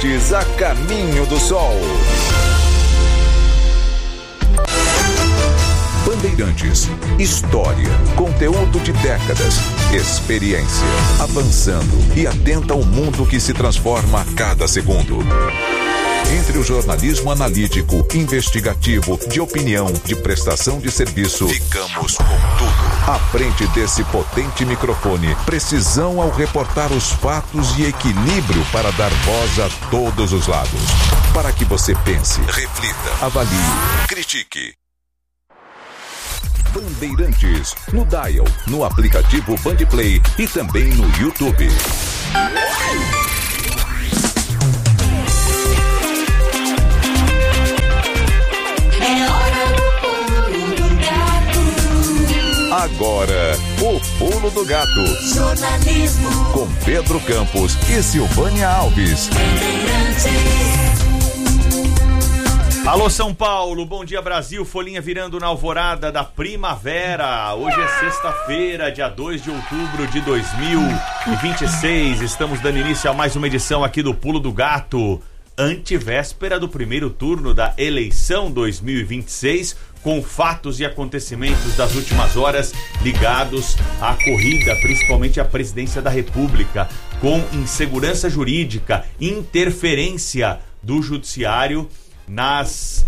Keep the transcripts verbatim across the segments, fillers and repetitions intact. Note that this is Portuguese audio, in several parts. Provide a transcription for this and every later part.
Bandeirantes a caminho do sol. Bandeirantes, história, conteúdo de décadas, experiência, avançando e atenta ao mundo que se transforma a cada segundo. Entre o jornalismo analítico, investigativo, de opinião, de prestação de serviço, ficamos com tudo. À frente desse potente microfone, precisão ao reportar os fatos e equilíbrio para dar voz a todos os lados. Para que você pense, reflita, avalie, critique. Bandeirantes, no Dial, no aplicativo Bandplay e também no YouTube. Agora, o Pulo do Gato. Jornalismo. Com Pedro Campos e Silvânia Alves. Alô São Paulo, bom dia Brasil, folhinha virando na alvorada da primavera. Hoje é sexta-feira, dia dois de outubro de dois mil e vinte e seis. Estamos dando início a mais uma edição aqui do Pulo do Gato. Antevéspera do primeiro turno da eleição dois mil e vinte e seis, com fatos e acontecimentos das últimas horas ligados à corrida, principalmente à presidência da República, com insegurança jurídica, interferência do judiciário nas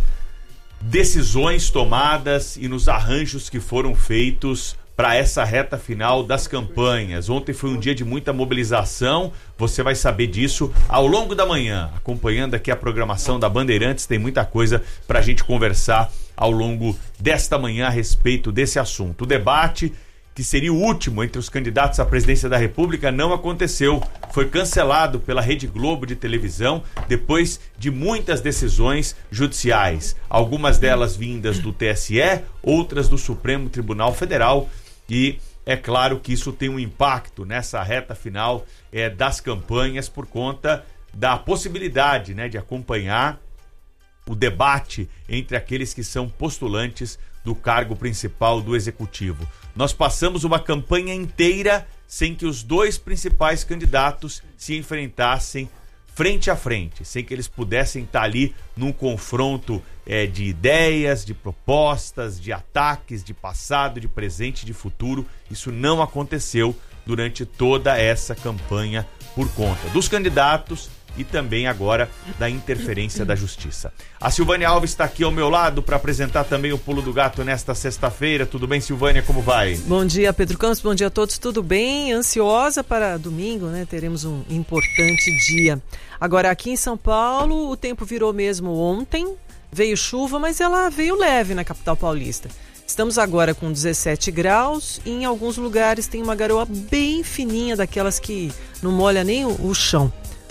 decisões tomadas e nos arranjos que foram feitos para essa reta final das campanhas. Ontem foi um dia de muita mobilização, você vai saber disso ao longo da manhã, acompanhando aqui a programação da Bandeirantes. Tem muita coisa para a gente conversar ao longo desta manhã a respeito desse assunto. O debate, que seria o último entre os candidatos à presidência da República, não aconteceu. Foi cancelado pela Rede Globo de televisão depois de muitas decisões judiciais, algumas delas vindas do T S E, outras do Supremo Tribunal Federal, e é claro que isso tem um impacto nessa reta final é, das campanhas por conta da possibilidade, né, de acompanhar o debate entre aqueles que são postulantes do cargo principal do Executivo. Nós passamos uma campanha inteira sem que os dois principais candidatos se enfrentassem frente a frente, sem que eles pudessem estar ali num confronto é, de ideias, de propostas, de ataques, de passado, de presente, de futuro. Isso não aconteceu durante toda essa campanha por conta dos candidatos e também agora da interferência da justiça. A Silvânia Alves está aqui ao meu lado para apresentar também o Pulo do Gato nesta sexta-feira. Tudo bem, Silvânia? Como vai? Bom dia, Pedro Campos. Bom dia a todos. Tudo bem? Ansiosa para domingo, né? Teremos um importante dia. Agora, aqui em São Paulo, o tempo virou mesmo ontem. Veio chuva, mas ela veio leve na capital paulista. Estamos agora com dezessete graus e em alguns lugares tem uma garoa bem fininha, daquelas que não molha nem o, o chão.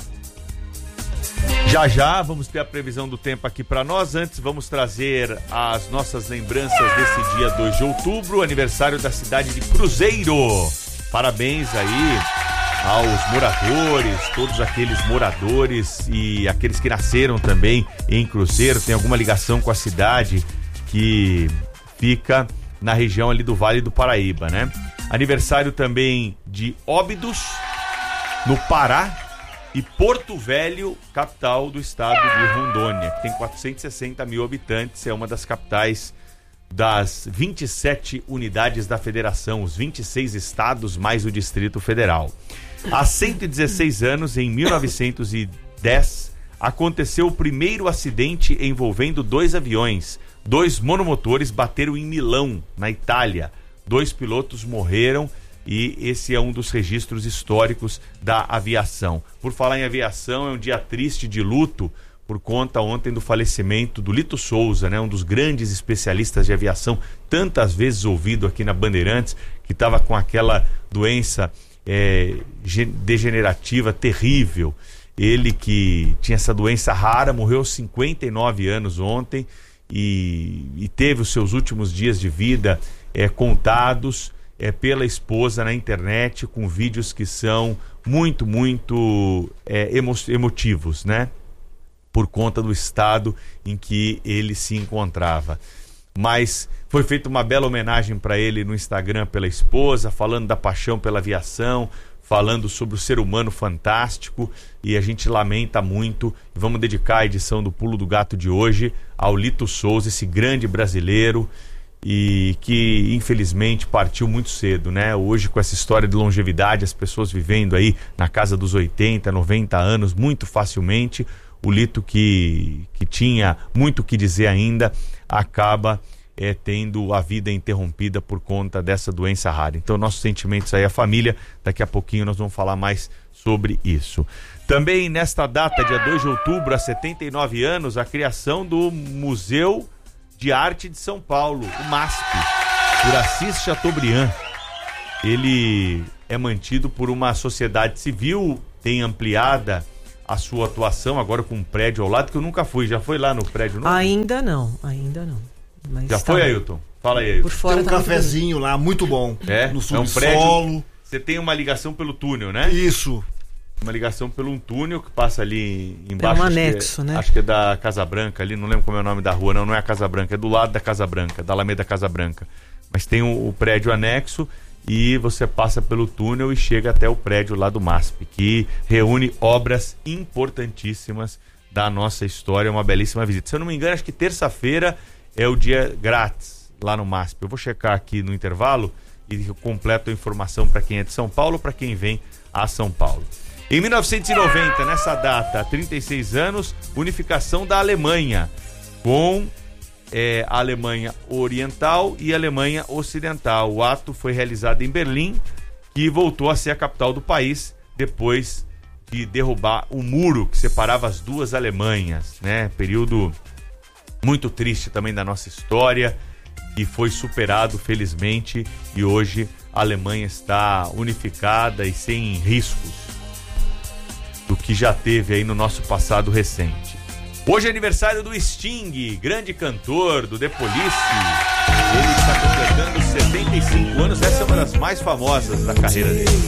Já já vamos ter a previsão do tempo aqui para nós. Antes vamos trazer as nossas lembranças desse dia dois de outubro, aniversário da cidade de Cruzeiro. Parabéns aí aos moradores, todos aqueles moradores e aqueles que nasceram também em Cruzeiro, tem alguma ligação com a cidade que fica na região ali do Vale do Paraíba, né? Aniversário também de Óbidos, no Pará, e Porto Velho, capital do estado de Rondônia, que tem quatrocentos e sessenta mil habitantes, é uma das capitais das vinte e sete unidades da federação, os vinte e seis estados mais o Distrito Federal. Há cento e dezesseis anos, em mil novecentos e dez, aconteceu o primeiro acidente envolvendo dois aviões. Dois monomotores bateram em Milão, na Itália. Dois pilotos morreram e esse é um dos registros históricos da aviação. Por falar em aviação, é um dia triste de luto por conta ontem do falecimento do Lito Souza, né, um dos grandes especialistas de aviação, tantas vezes ouvido aqui na Bandeirantes, que estava com aquela doença é, degenerativa terrível. Ele que tinha essa doença rara, morreu aos cinquenta e nove anos ontem e, e teve os seus últimos dias de vida é, contados é, pela esposa na internet, com vídeos que são muito, muito é, emo- emotivos, né? Por conta do estado em que ele se encontrava. Mas foi feita uma bela homenagem para ele no Instagram pela esposa, falando da paixão pela aviação, falando sobre o ser humano fantástico, e a gente lamenta muito. Vamos dedicar a edição do Pulo do Gato de hoje ao Lito Souza, esse grande brasileiro, e que infelizmente partiu muito cedo, né? Hoje, com essa história de longevidade, as pessoas vivendo aí na casa dos oitenta, noventa anos muito facilmente, o Lito, que, que tinha muito o que dizer ainda, acaba é, tendo a vida interrompida por conta dessa doença rara. Então, nossos sentimentos aí à família. Daqui a pouquinho nós vamos falar mais sobre isso. Também nesta data, dia dois de outubro, há setenta e nove anos, a criação do Museu de Arte de São Paulo, o MASP, por Assis Chateaubriand. Ele é mantido por uma sociedade civil, tem ampliada a sua atuação agora com um prédio ao lado, que eu nunca fui. Já foi lá no prédio novo? Ainda não, ainda não. Mas Já tá foi, Ailton? Fala aí, Ailton. Por fora tem um tá cafezinho lá, muito bom. É? No É um subsolo. prédio. Você tem uma ligação pelo túnel, né? Isso. Uma ligação pelo um túnel que passa ali embaixo. um acho anexo, que é, né? Acho que é da Casa Branca ali, não lembro como é o nome da rua, não, não é a Casa Branca, é do lado da Casa Branca, da Alameda Casa Branca. Mas tem o, o prédio anexo e você passa pelo túnel e chega até o prédio lá do MASP, que reúne obras importantíssimas da nossa história, uma belíssima visita. Se eu não me engano, acho que terça-feira é o dia grátis lá no MASP. Eu vou checar aqui no intervalo e eu completo a informação para quem é de São Paulo, para quem vem a São Paulo. Em mil novecentos e noventa, nessa data, há trinta e seis anos, unificação da Alemanha, com é, a Alemanha Oriental e a Alemanha Ocidental. O ato foi realizado em Berlim, que voltou a ser a capital do país depois de derrubar o muro que separava as duas Alemanhas, né? Período muito triste também da nossa história, e foi superado, felizmente, e hoje a Alemanha está unificada e sem riscos do que já teve aí no nosso passado recente. Hoje é aniversário do Sting, grande cantor do The Police. Ele está completando setenta e cinco anos, essa é uma das mais famosas da carreira dele.